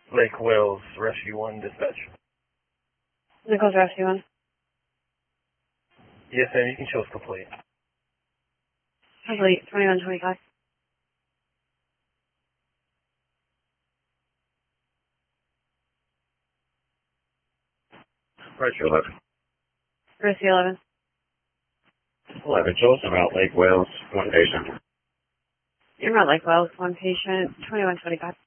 Lake Wales Rescue 1 dispatch. Nichols Rescue 1. Yes, ma'am, you can show us complete. Complete, 2125. Roger 11. Rescue 11. 11, show us about Lake Wales, one patient. You're not Lake Wales, one patient, 2125.